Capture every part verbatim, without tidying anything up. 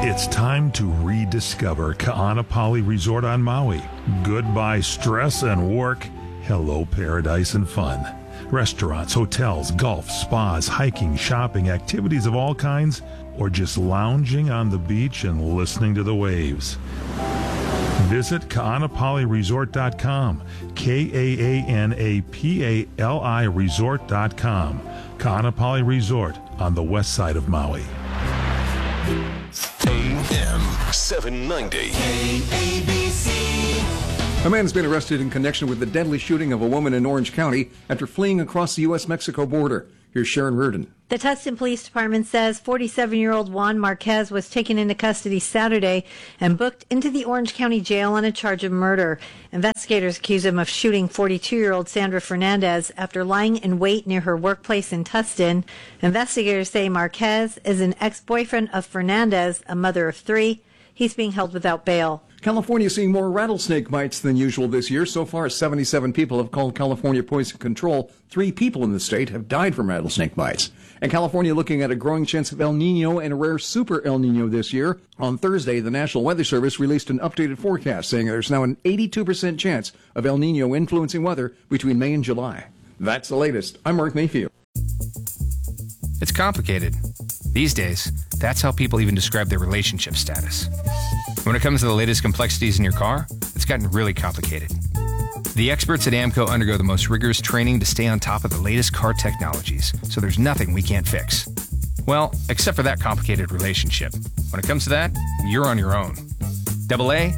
It's time to rediscover Ka'anapali Resort on Maui. Goodbye stress and work. Hello paradise and fun. Restaurants, hotels, golf, spas, hiking, shopping, activities of all kinds, or just lounging on the beach and listening to the waves. Visit Ka'anapali Resort dot com, K A A N A P A L I Resort dot com. Ka'anapali Resort on the west side of Maui. A M seven ninety. K A B C. A man's been arrested in connection with the deadly shooting of a woman in Orange County after fleeing across the U S Mexico border. Here's Sharon Reardon. The Tustin Police Department says forty-seven-year-old Juan Marquez was taken into custody Saturday and booked into the Orange County Jail on a charge of murder. Investigators accuse him of shooting forty-two-year-old Sandra Fernandez after lying in wait near her workplace in Tustin. Investigators say Marquez is an ex-boyfriend of Fernandez, a mother of three. He's being held without bail. California is seeing more rattlesnake bites than usual this year. So far, seventy-seven people have called California Poison Control. Three people in the state have died from rattlesnake bites. And California looking at a growing chance of El Nino and a rare super El Nino this year. On Thursday, the National Weather Service released an updated forecast saying there's now an eighty-two percent chance of El Nino influencing weather between May and July. That's the latest. I'm Mark Mayfield. It's complicated. These days, that's how people even describe their relationship status. When it comes to the latest complexities in your car, it's gotten really complicated. The experts at AAMCO undergo the most rigorous training to stay on top of the latest car technologies, so there's nothing we can't fix. Well, except for that complicated relationship. When it comes to that, you're on your own. Double A,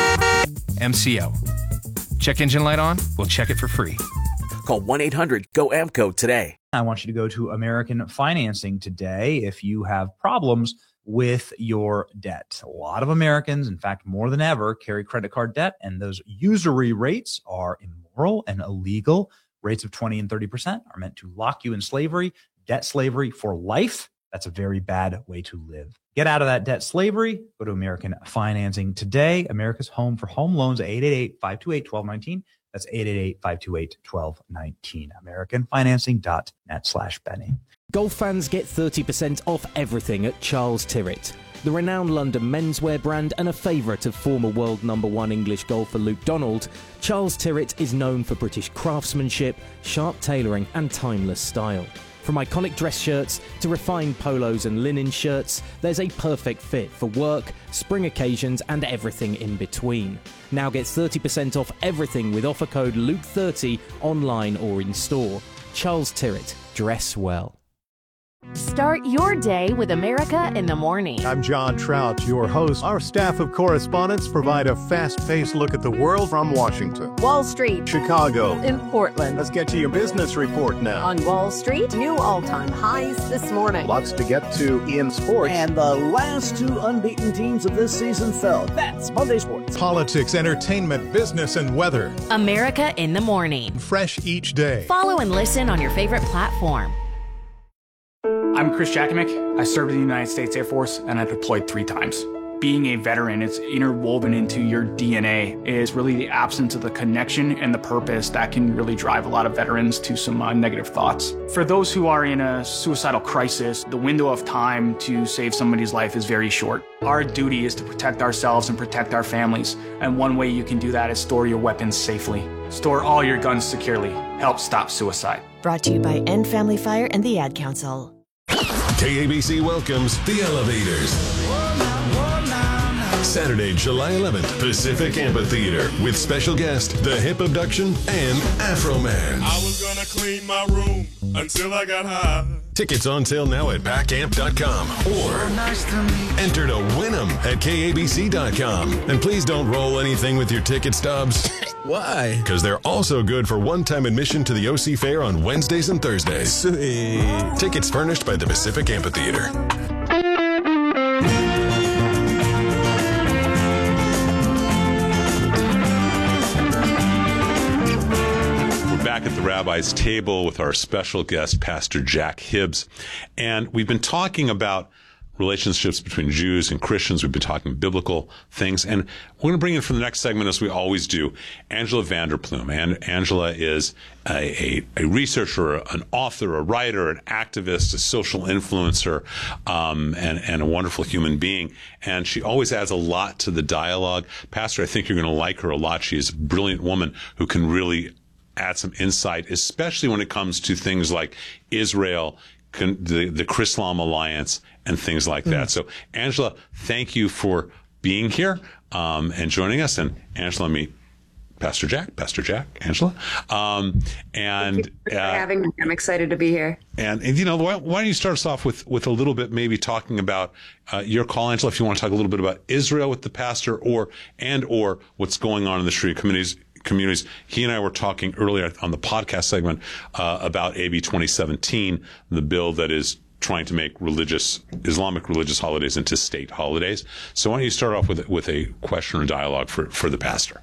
M C O. Check engine light on? We'll check it for free. Call one eight hundred G O A M C O today. I want you to go to American Financing today if you have problems with your debt. A lot of Americans, in fact, more than ever, carry credit card debt, and those usury rates are immoral and illegal. Rates of twenty and thirty percent are meant to lock you in slavery, debt slavery for life. That's a very bad way to live. Get out of that debt slavery. Go to American Financing today. America's home for home loans, eight eight eight, five two eight, one two one nine. That's eight eight eight, five two eight, one two one nine. American Financing dot net slash Benny. Golf fans get thirty percent off everything at Charles Tyrwhitt. The renowned London menswear brand and a favourite of former world number one English golfer Luke Donald, Charles Tyrwhitt is known for British craftsmanship, sharp tailoring and timeless style. From iconic dress shirts to refined polos and linen shirts, there's a perfect fit for work, spring occasions and everything in between. Now get thirty percent off everything with offer code Luke thirty online or in store. Charles Tyrwhitt, dress well. Start your day with America in the Morning. I'm John Trout, your host. Our staff of correspondents provide a fast-paced look at the world from Washington, Wall Street, Chicago, and Portland. Let's get to your business report now. On Wall Street, new all-time highs this morning. Lots to get to in sports. And the last two unbeaten teams of this season fell. That's Monday Sports. Politics, entertainment, business, and weather. America in the Morning. Fresh each day. Follow and listen on your favorite platform. I'm Chris Jakimick. I served in the United States Air Force and I deployed three times. Being a veteran, it's interwoven into your D N A. It is really the absence of the connection and the purpose that can really drive a lot of veterans to some uh, negative thoughts. For those who are in a suicidal crisis, the window of time to save somebody's life is very short. Our duty is to protect ourselves and protect our families. And one way you can do that is store your weapons safely. Store all your guns securely. Help stop suicide. Brought to you by End Family Fire and the Ad Council. K A B C welcomes The Elevators. Saturday, July eleventh, Pacific Amphitheater, with special guest, The Hip Abduction and Afroman. I was gonna clean my room until I got high. Tickets on sale now at pack amp dot com or enter to win them at K A B C dot com. And please don't roll anything with your ticket stubs. Why? Because they're also good for one-time admission to the O C Fair on Wednesdays and Thursdays. Sweet. Tickets furnished by the Pacific Amphitheater. Back at the Rabbi's Table with our special guest, Pastor Jack Hibbs. And we've been talking about relationships between Jews and Christians. We've been talking biblical things. And we're going to bring in for the next segment, as we always do, Angela Vanderplume. And Angela is a, a, a researcher, an author, a writer, an activist, a social influencer, um, and, and a wonderful human being. And she always adds a lot to the dialogue. Pastor, I think you're going to like her a lot. She is a brilliant woman who can really add some insight, especially when it comes to things like Israel, Con, the, the Chrislam Alliance, and things like that. Mm. So, Angela, thank you for being here um, and joining us. And Angela, meet Pastor Jack, Pastor Jack, Angela. Um, and thank you for uh, having me. I'm excited to be here. And, and you know, why, why don't you start us off with, with a little bit, maybe talking about uh, your call, Angela, if you want to talk a little bit about Israel with the pastor, or and or what's going on in the Sharia communities. communities. He and I were talking earlier on the podcast segment uh, about A B twenty seventeen, the bill that is trying to make religious, Islamic religious holidays into state holidays. So why don't you start off with, with a question or dialogue for, for the pastor?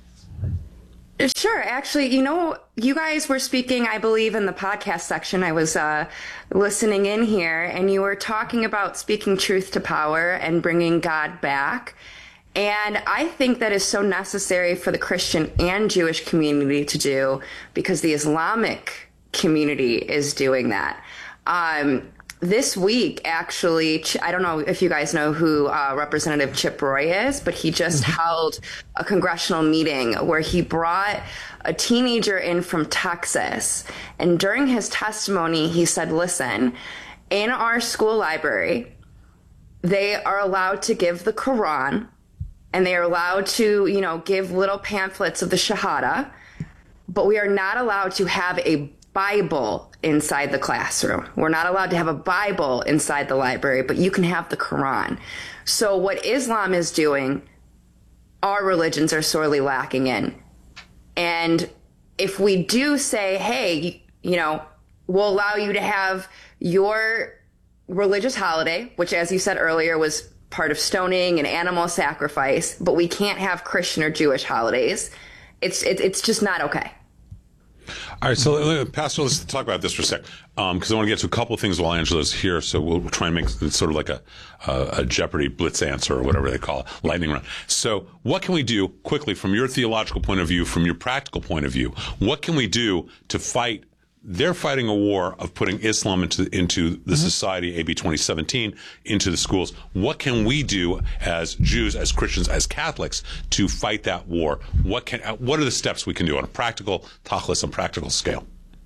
Sure. Actually, you know, you guys were speaking, I believe, in the podcast section. I was uh, listening in here, and you were talking about speaking truth to power and bringing God back. And I think that is so necessary for the Christian and Jewish community to do, because the Islamic community is doing that. Um, this week, actually, I don't know if you guys know who uh, Representative Chip Roy is, but he just held a congressional meeting where he brought a teenager in from Texas. And during his testimony, he said, listen, in our school library, they are allowed to give the Quran, and they are allowed to, you know, give little pamphlets of the Shahada, but we are not allowed to have a Bible inside the classroom. We're not allowed to have a Bible inside the library, but you can have the Quran. So what Islam is doing, our religions are sorely lacking in. And if we do say, hey, you know, we'll allow you to have your religious holiday, which, as you said earlier, was part of stoning and animal sacrifice, but we can't have Christian or Jewish holidays. It's it, it's just not okay. All right, so uh, Pastor, let's talk about this for a sec, because um, I want to get to a couple of things while Angela's here. So we'll, we'll try and make it sort of like a, uh, a Jeopardy blitz answer, or whatever they call it, lightning round. So what can we do quickly from your theological point of view, from your practical point of view? What can we do to fight? They're fighting a war of putting Islam into into the mm-hmm. society, A B twenty seventeen, into the schools. What can we do as Jews, as Christians, as Catholics to fight that war? What can what are the steps we can do on a practical, tachlis, and practical scale?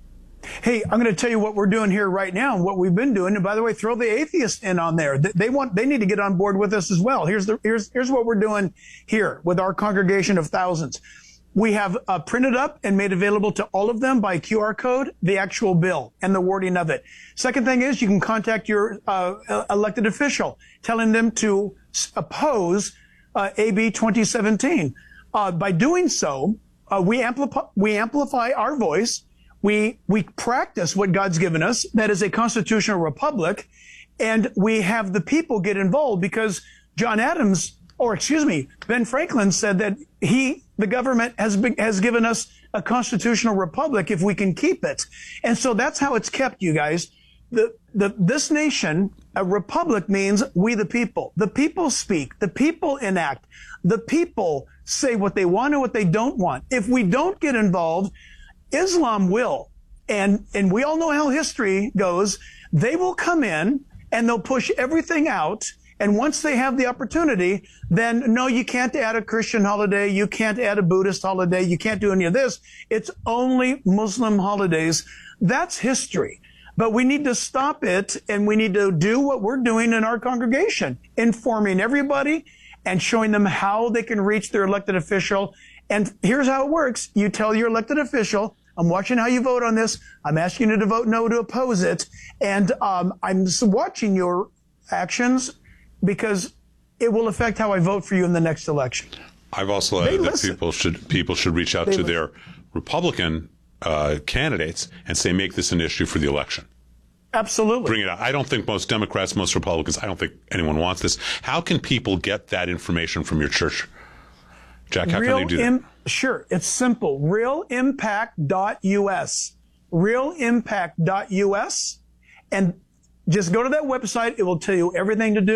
Hey, I'm going to tell you what we're doing here right now and what we've been doing. And by the way, throw the atheists in on there. They want, they need to get on board with us as well. Here's the here's here's what we're doing here with our congregation of thousands. We have uh, printed up and made available to all of them by Q R code the actual bill and the wording of it. Second thing is you can contact your uh, elected official, telling them to oppose uh, A B twenty seventeen. Uh, by doing so, uh, we amplify we amplify our voice. We we practice what God's given us, that is a constitutional republic, and we have the people get involved, because John Adams, or excuse me, Ben Franklin said that he, the government has been, has given us a constitutional republic if we can keep it. And so that's how it's kept, you guys. The, the, this nation, a republic, means we the people. The people speak. The people enact. The people say what they want and what they don't want. If we don't get involved, Islam will. And, and we all know how history goes. They will come in and they'll push everything out. And once they have the opportunity, then no, you can't add a Christian holiday. You can't add a Buddhist holiday. You can't do any of this. It's only Muslim holidays. That's history. But we need to stop it, and we need to do what we're doing in our congregation, informing everybody and showing them how they can reach their elected official. And here's how it works. You tell your elected official, I'm watching how you vote on this. I'm asking you to vote no to oppose it. And um, I'm watching your actions, because it will affect how I vote for you in the next election. I've also added that people should people should reach out they to listen. their Republican uh, candidates and say, make this an issue for the election. Absolutely. Bring it out. I don't think most Democrats, most Republicans, I don't think anyone wants this. How can people get that information from your church? Jack, how Real can they do Im- that? Sure. It's simple. real impact dot U S. real impact dot U S. And just go to that website. It will tell you everything to do.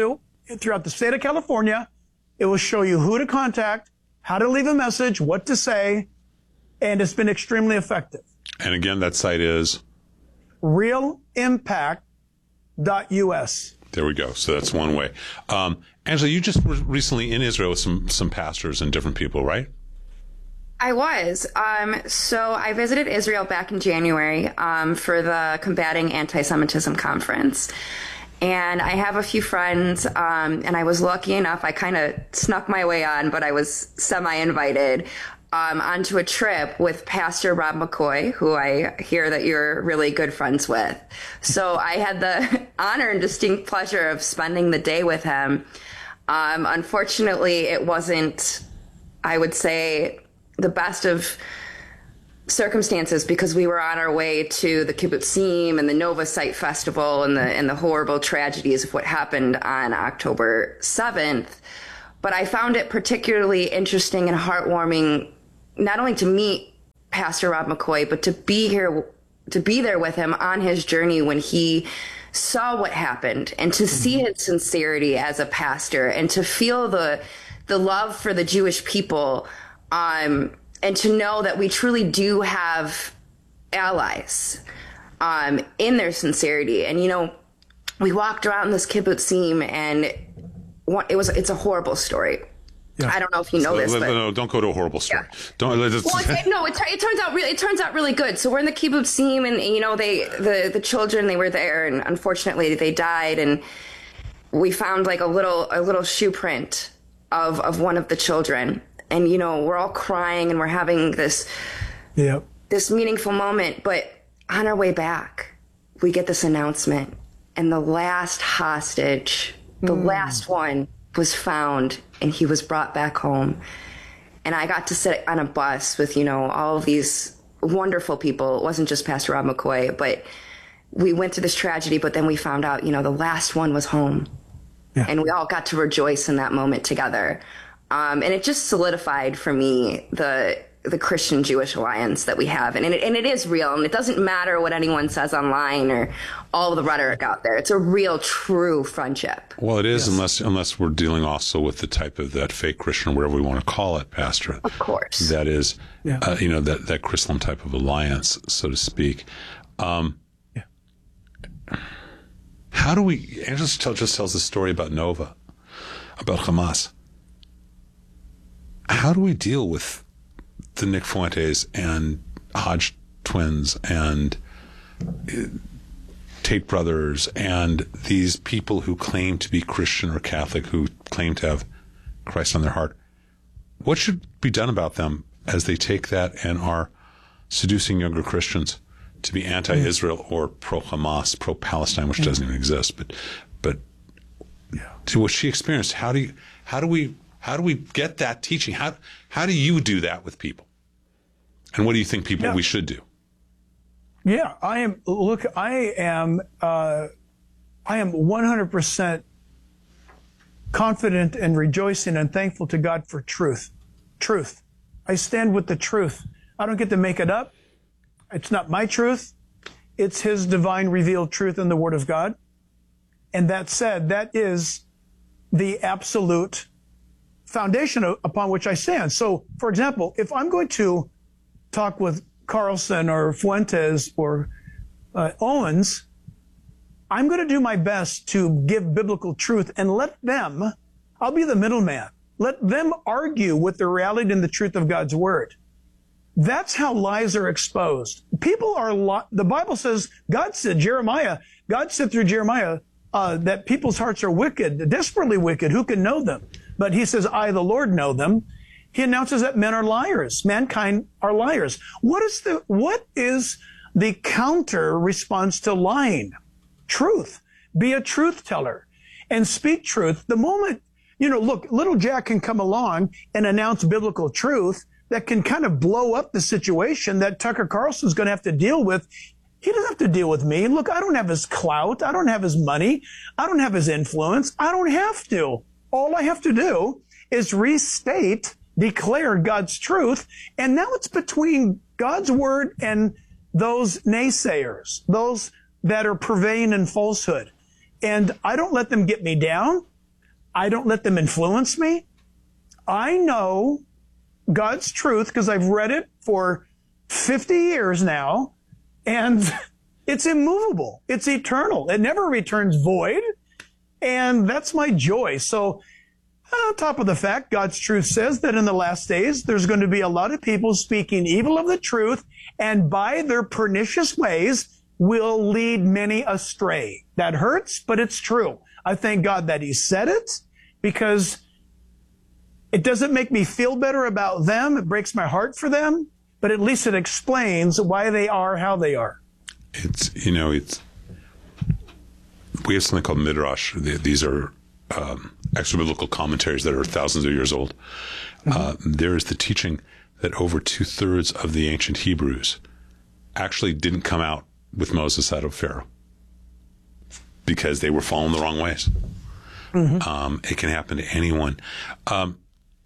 throughout the state of California. It will show you who to contact, how to leave a message, what to say, and it's been extremely effective. And again, that site is? real impact dot U S. There we go. So that's one way. Um, Angela, you just were recently in Israel with some, some pastors and different people, right? I was. Um, so I visited Israel back in January um, for the Combating Anti-Semitism Conference. And I have a few friends, um, and I was lucky enough, I kind of snuck my way on, but I was semi-invited um, onto a trip with Pastor Rob McCoy, who I hear that you're really good friends with. So I had the honor and distinct pleasure of spending the day with him. Um, unfortunately, it wasn't, I would say, the best of circumstances because we were on our way to the Kibbutzim and the Nova Site Festival and the and the horrible tragedies of what happened on October seventh. But I found it particularly interesting and heartwarming not only to meet Pastor Rob McCoy, but to be here, to be there with him on his journey when he saw what happened and to see his sincerity as a pastor and to feel the the love for the Jewish people. Um, and to know that we truly do have allies um, in their sincerity. And, you know, we walked around this kibbutzim and it was it's a horrible story. Yeah. I don't know if you know so, this. No, but, no, don't go to a horrible story. Yeah. Don't. Let us, well, it, no, it, it turns out really it turns out really good. So we're in the kibbutzim, and you know, they the the children they were there, and unfortunately they died, and we found like a little a little shoe print of of one of the children. And, you know, we're all crying and we're having this, yep. this meaningful moment. But on our way back, we get this announcement. And the last hostage, the mm. last one was found and he was brought back home. And I got to sit on a bus with, you know, all of these wonderful people. It wasn't just Pastor Rob McCoy, but we went through this tragedy. But then we found out, you know, the last one was home. Yeah. And we all got to rejoice in that moment together. Um, and it just solidified for me the the Christian-Jewish alliance that we have. And it, and it is real. And it doesn't matter what anyone says online or all of the rhetoric out there. It's a real, true friendship. Well, it is, yes. unless unless we're dealing also with the type of that fake Christian, whatever we want to call it, Pastor. Of course. That is, yeah. uh, you know, that, that Chrislam type of alliance, so to speak. Um, yeah. How do we, Angela just, tell, just tells the story about Nova, about Hamas. How do we deal with the Nick Fuentes and Hodge twins and Tate brothers and these people who claim to be Christian or Catholic, who claim to have Christ on their heart? What should be done about them as they take that and are seducing younger Christians to be anti-Israel or pro-Hamas, pro-Palestine, which doesn't even exist? But, but to what she experienced, how do you, how do we, How do we get that teaching? How how do you do that with people? And what do you think people yeah. we should do? Yeah, I am. Look, I am. Uh, I am one hundred percent confident and rejoicing and thankful to God for truth. Truth. I stand with the truth. I don't get to make it up. It's not my truth. It's His divine revealed truth in the Word of God. And that said, that is the absolute foundation upon which I stand. So, for example, if I'm going to talk with Carlson or Fuentes or uh, Owens, I'm going to do my best to give biblical truth and let them, I'll be the middleman, let them argue with the reality and the truth of God's word. That's how lies are exposed. People are, li- the Bible says, God said, Jeremiah, God said through Jeremiah, uh, that people's hearts are wicked, desperately wicked. Who can know them? But he says, I, the Lord, know them. He announces that men are liars. Mankind are liars. What is the, what is the counter response to lying? Truth. Be a truth teller and speak truth. The moment, you know, look, little Jack can come along and announce biblical truth that can kind of blow up the situation that Tucker Carlson's going to have to deal with. He doesn't have to deal with me. Look, I don't have his clout. I don't have his money. I don't have his influence. I don't have to. All I have to do is restate, declare God's truth, and now it's between God's word and those naysayers, those that are purveying in falsehood. And I don't let them get me down. I don't let them influence me. I know God's truth because I've read it for fifty years now, and it's immovable. It's eternal. It never returns void, and that's my joy. So on top of the fact, God's truth says that in the last days, there's going to be a lot of people speaking evil of the truth, and by their pernicious ways will lead many astray. That hurts, but it's true. I thank God that he said it, because it doesn't make me feel better about them. It breaks my heart for them, but at least it explains why they are how they are. It's, you know, it's, we have something called Midrash. These are um, extra-biblical commentaries that are thousands of years old. Mm-hmm. Uh, there is the teaching that over two-thirds of the ancient Hebrews actually didn't come out with Moses out of Pharaoh because they were following the wrong ways. Mm-hmm. Um, it can happen to anyone. Um,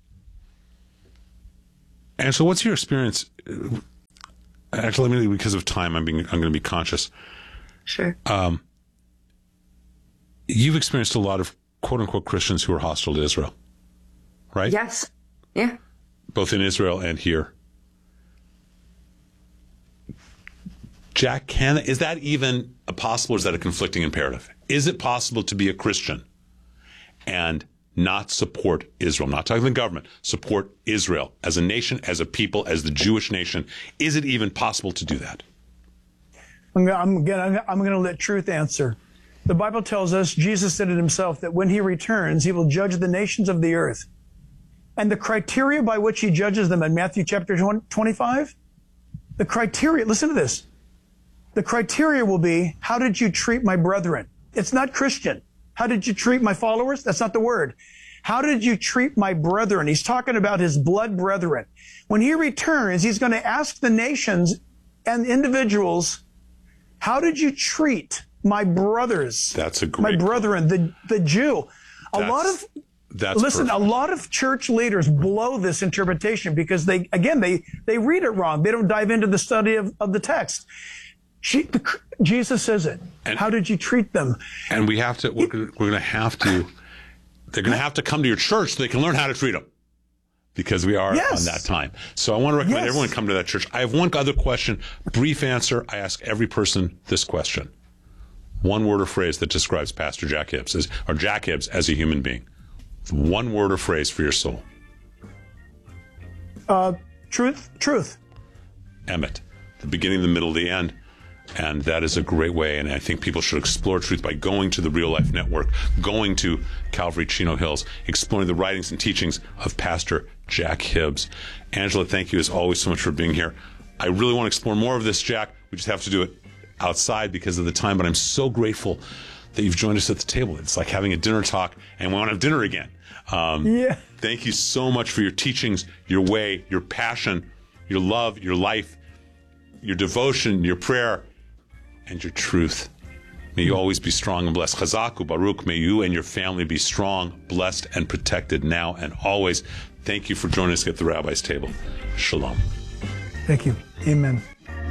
and so what's your experience? Actually, maybe because of time, I'm being, I'm going to be conscious. Sure. Um, you've experienced a lot of quote unquote Christians who are hostile to Israel, right? Yes. Yeah. Both in Israel and here. Jack, can, is that even a possible, or is that a conflicting imperative? Is it possible to be a Christian and not support Israel? I'm not talking the government. Support Israel as a nation, as a people, as the Jewish nation. Is it even possible to do that? I'm going to I'm going to let truth answer. The Bible tells us, Jesus said it himself, that when he returns, he will judge the nations of the earth. And the criteria by which he judges them in Matthew chapter twenty-five, the criteria, listen to this. The criteria will be, how did you treat my brethren? It's not Christian. How did you treat my followers? That's not the word. How did you treat my brethren? He's talking about his blood brethren. When he returns, he's going to ask the nations and individuals, how did you treat my brothers? That's a great My brethren, the, the Jew. A That's, lot of, that's listen, perfect. a lot of church leaders blow this interpretation because they, again, they, they read it wrong. They don't dive into the study of, of the text. She, the, Jesus says it. And how did you treat them? And we have to, we're going we're going to have to, they're going to have to come to your church so they can learn how to treat them, because we are yes. on that time. So I want to recommend yes. everyone come to that church. I have one other question, brief answer. I ask every person this question. One word or phrase that describes Pastor Jack Hibbs, as, or Jack Hibbs as a human being. One word or phrase for your soul. Uh, truth, truth. Emmett, the beginning, the middle, the end. And that is a great way, and I think people should explore truth by going to the Real Life Network, going to Calvary Chino Hills, exploring the writings and teachings of Pastor Jack Hibbs. Angela, thank you as always so much for being here. I really want to explore more of this, Jack. We just have to do it outside because of the time, but I'm so grateful that you've joined us at the table. It's like having a dinner talk, and we want to have dinner again. Um, yeah. Thank you so much for your teachings, your way, your passion, your love, your life, your devotion, your prayer, and your truth. May you always be strong and blessed. Chazaku Baruch, may you and your family be strong, blessed, and protected now and always. Thank you for joining us at the Rabbi's Table. Shalom. Thank you. Amen.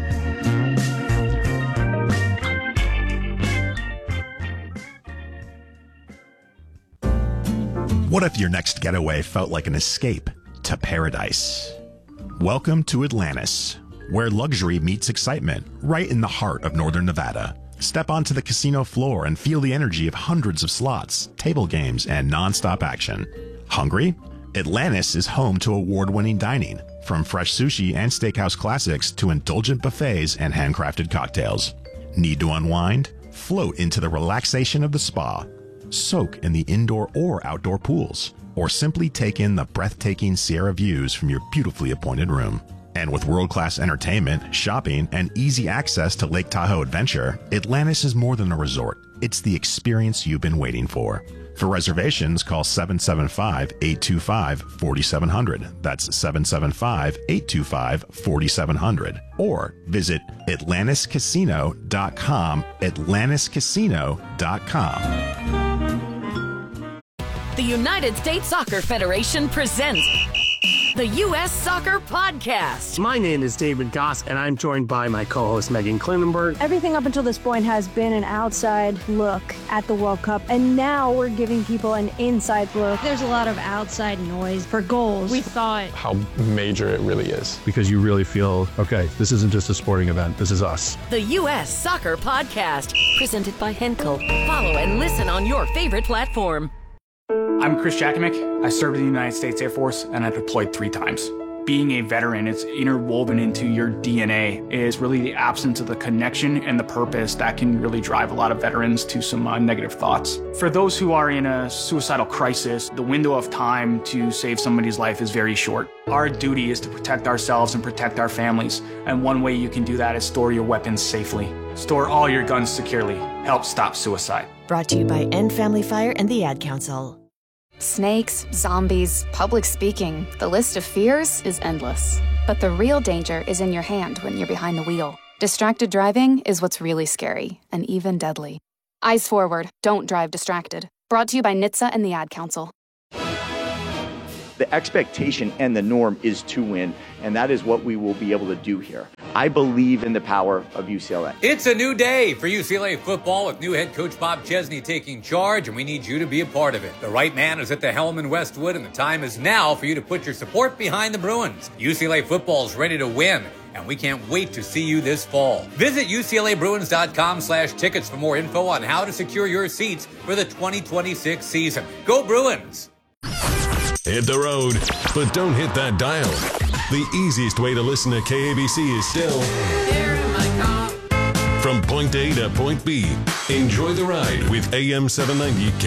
What if your next getaway felt like an escape to paradise? Welcome to Atlantis, where luxury meets excitement, right in the heart of northern Nevada. Step onto the casino floor and feel the energy of hundreds of slots, table games, and non-stop action. Hungry? Atlantis is home to award-winning dining, from fresh sushi and steakhouse classics to indulgent buffets and handcrafted cocktails. Need to unwind? Float into the relaxation of the spa. Soak in the indoor or outdoor pools, or simply take in the breathtaking Sierra views from your beautifully appointed room. And with world-class entertainment, shopping, and easy access to Lake Tahoe Adventure, Atlantis is more than a resort. It's the experience you've been waiting for. For reservations, call seven seven five, eight two five, four seven zero zero. That's seven seven five, eight two five, four seven zero zero. Or visit Atlantis Casino dot com, Atlantis Casino dot com. The United States Soccer Federation presents The U S Soccer Podcast. My name is David Goss, and I'm joined by my co-host Megan Klinenberg. Everything up until this point has been an outside look at the World Cup, and now we're giving people an inside look. There's a lot of outside noise for goals. We thought how major it really is. Because you really feel, okay, this isn't just a sporting event, this is us. The U S Soccer Podcast, presented by Henkel. Follow and listen on your favorite platform. I'm Chris Jakimick. I served in the United States Air Force and I deployed three times. Being a veteran, it's interwoven into your D N A, is really the absence of the connection and the purpose that can really drive a lot of veterans to some uh, negative thoughts. For those who are in a suicidal crisis, the window of time to save somebody's life is very short. Our duty is to protect ourselves and protect our families, and one way you can do that is store your weapons safely. Store all your guns securely. Help stop suicide. Brought to you by End Family Fire and the Ad Council. Snakes, zombies, public speaking. The list of fears is endless. But the real danger is in your hand when you're behind the wheel. Distracted driving is what's really scary and even deadly. Eyes forward. Don't drive distracted. Brought to you by N H T S A and the Ad Council. The expectation and the norm is to win, and that is what we will be able to do here. I believe in the power of U C L A. It's a new day for U C L A football with new head coach Bob Chesney taking charge, and we need you to be a part of it. The right man is at the helm in Westwood, and the time is now for you to put your support behind the Bruins. U C L A football is ready to win, and we can't wait to see you this fall. Visit U C L A Bruins dot com slash tickets for more info on how to secure your seats for the twenty twenty-six season. Go Bruins! Hit the road, but don't hit that dial. The easiest way to listen to K A B C is still from point A to point B. Enjoy the ride with A M seven ninety K